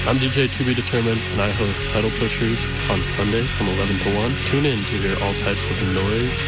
I'm DJ To Be Determined, and I host Pedal Pushers on Sunday from 11 to 1. Tune in to hear all types of noise,